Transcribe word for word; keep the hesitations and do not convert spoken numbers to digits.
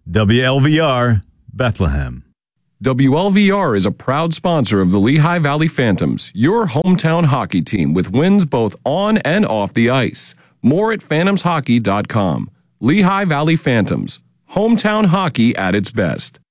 W L V R, Bethlehem. W L V R is a proud sponsor of the Lehigh Valley Phantoms, your hometown hockey team with wins both on and off the ice. More at phantoms hockey dot com. Lehigh Valley Phantoms, hometown hockey at its best.